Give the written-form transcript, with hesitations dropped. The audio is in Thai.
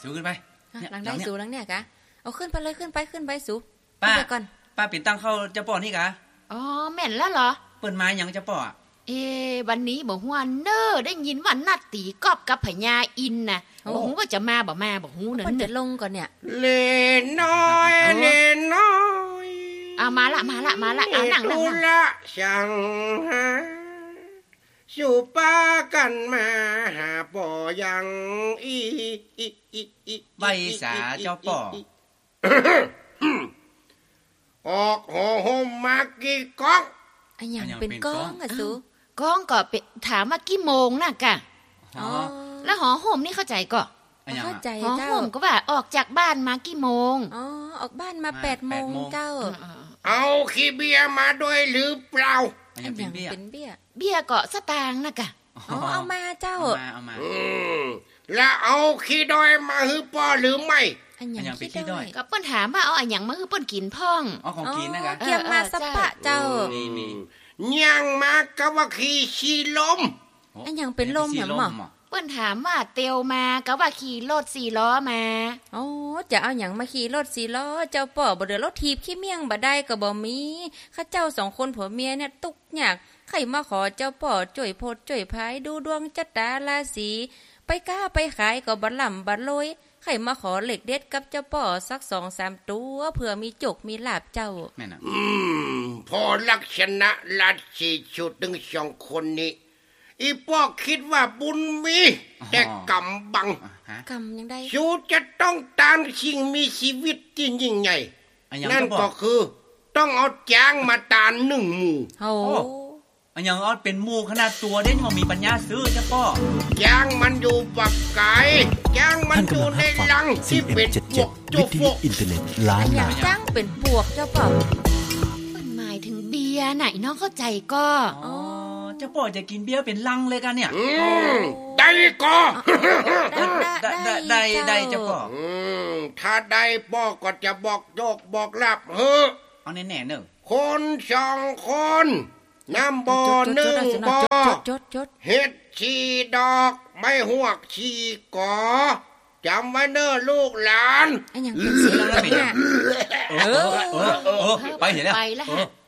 สูขึ้นไปหลังได้สูหลังเนี่ยกะเอาขึ้นไปเลยขึ้นไปสูป้าก่อนป้าปิ่นตั้งเข้าเจ้าป่อนี่กะอ๋อแม่นแล้วเหรอเปิ้นมาหยังเจ้าป่อวันนี้บ่ฮู้เน้อได้ยินว่านัดตีกอบกับพญาอินน่ะบ่ฮู้ว่าจะมาบ่ฮู้นั่นมันจะลงก่อนเนี่ยเลน้อยเลน้อยมาละนั่งละช่างหาสู่ป้ากันมาหาป่อยังใบสาเจ้าป่อออกโหมมากี่ก้องอันยังเป็นก้องอะสูก้องก็ถามว่ากี่โมงน่ะกะอ๋อแล้วหอห่มนี่เข้าใจก็เข้าใจเจ้าหอห่มก็ว่าออกจากบ้านมากี่โมงอ๋อออกบ้านมา8 โมงเจ้าเอาขี้เบียร์มาด้วยหรือเปล่าอันยังเป็นเบี้ยก็สตางค์น่ะกะอ๋อเอามาเจ้าเอามาแล้วเอาขี้ดอยมาหื้อป่อหรือไม่อันยังเป็นขี้ดอยก็เปิ้นถามว่าเอาอันหยังมาหื้อเปิ้นกินพ่องอ๋อของกินนะกะเกียมมาสปะเจ้ามียังมากะว่าขี้ชีลมอันยังเป็นลมหยังหม่อเปิ้นถามว่าเตียวมาก็ว่าขี่รถ4 ล้อมาอ๋อจะเอาหยังมาขี่รถ4 ล้อเจ้าป่อบ่เดือรถถีบขี้เมี่ยงบ่ได้ก็บ่มีข้าเจ้า2 คนผัวเมียเนี่ยตุกยากใครมาขอเจ้าป่อจ่วยโพดจ่วยพายดูดวงจัตราราศีไปก้าไปขายก็บ่ล่ำบ่รวยใครมาขอเหล็กเด็ดกับเจ้าป่อสัก 2-3 ตัวเผื่อมีจกมีลาบเจ้าแม่น่ะพอลักษณะลัดสิชุดถึง2 คนนี้อีป้อคิดว่าบุญมีแต่กรรมบังกรรมยังได้ชูจะต้องตามสิ่งมีชีวิตที่ยิ่งใหญ่นั่นก็คือต้องเอาจ้างมาตาน1 หมู่โอ้อันยังเอาเป็นหมู่ขนาดตัวเด่นเขามีปัญญาซื้อเจ้าป่อจ้างมันอยู่บักไก่จ้างมันอยู่ในลังที่เป็นพวกวิทยุอินเทอร์เน็ตล้านนาจ้างเป็นปวกเจ้าป่อมันหมายถึงเบียร์ไหนน้องเข้าใจก็เจ้าป่อจะกินเบียร์เป็นลังเลยกันเนี่ยได้ก็ได้เจ้าป่อถ้าได้ป่อก็จะบอกโยกบอกลับเฮ้อเอาแน่ๆเนอะคน2 คนน้ำบ่อ1 บ่อเฮ็ดชีดอกไม่หวกชีก่อจำไว้เน้อลูกหลานอันยังเป็นเสียงแล้วเนี่ยไปเห็นแล้วไปแล้ว